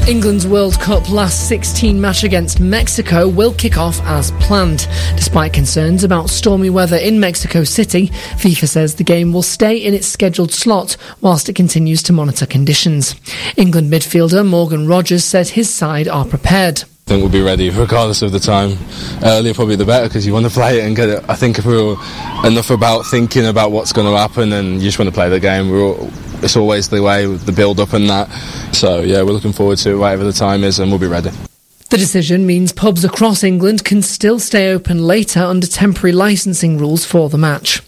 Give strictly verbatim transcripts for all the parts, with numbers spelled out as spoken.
England's World Cup last sixteen match against Mexico will kick off as planned. Despite concerns about stormy weather in Mexico City, FIFA says the game will stay in its scheduled slot whilst it continues to monitor conditions. England midfielder Morgan Rogers said his side are prepared. I think we'll be ready regardless of the time. Earlier probably the better, because you want to play it and get it. I think if we're enough about thinking about what's going to happen and you just want to play the game, we're all, it's always the way with the build-up and that. So yeah, we're looking forward to it, whatever the time is, and we'll be ready. The decision means pubs across England can still stay open later under temporary licensing rules for the match.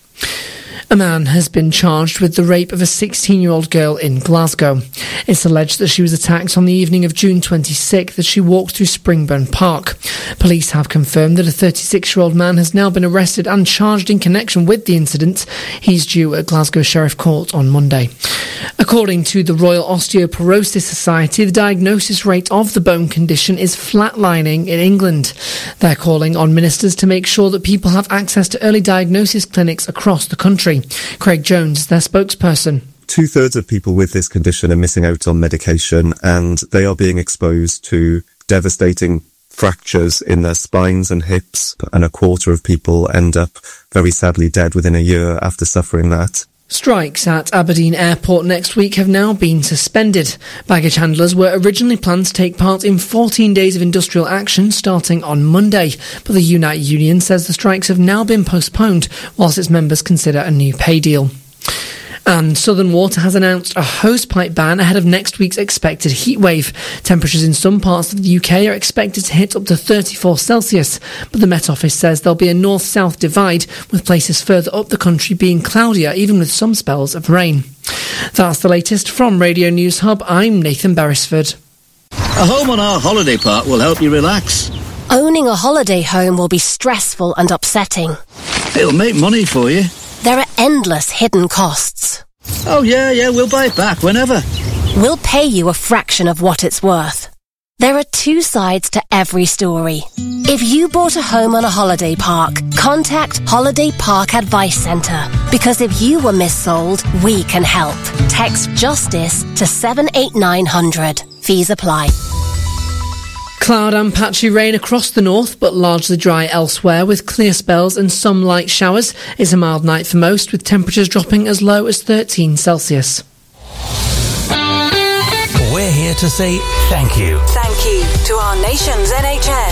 A man has been charged with the rape of a sixteen-year-old girl in Glasgow. It's alleged that she was attacked on the evening of June twenty-sixth as she walked through Springburn Park. Police have confirmed that a thirty-six-year-old man has now been arrested and charged in connection with the incident. He's due at Glasgow Sheriff Court on Monday. According to the Royal Osteoporosis Society, the diagnosis rate of the bone condition is flatlining in England. They're calling on ministers to make sure that people have access to early diagnosis clinics across the country. Craig Jones is their spokesperson. Two-thirds of people with this condition are missing out on medication, and they are being exposed to devastating fractures in their spines and hips, and a quarter of people end up very sadly dead within a year after suffering that. Strikes at Aberdeen Airport next week have now been suspended. Baggage handlers were originally planned to take part in fourteen days of industrial action starting on Monday, but the Unite union says the strikes have now been postponed whilst its members consider a new pay deal. And Southern Water has announced a hosepipe ban ahead of next week's expected heatwave. Temperatures in some parts of the U K are expected to hit up to thirty-four Celsius, but the Met Office says there'll be a north-south divide, with places further up the country being cloudier, even with some spells of rain. That's the latest from Radio News Hub. I'm Nathan Beresford. A home on our holiday park will help you relax. Owning a holiday home will be stressful and upsetting. It'll make money for you. There are endless hidden costs. Oh yeah, yeah, we'll buy it back whenever. We'll pay you a fraction of what it's worth. There are two sides to every story. If you bought a home on a holiday park, contact Holiday Park Advice Centre. Because if you were missold, we can help. Text JUSTICE to seven eight nine hundred. Fees apply. Cloud and patchy rain across the north, but largely dry elsewhere with clear spells and some light showers. It's a mild night for most, with temperatures dropping as low as thirteen Celsius. We're here to say thank you. Thank you to our nation's N H S.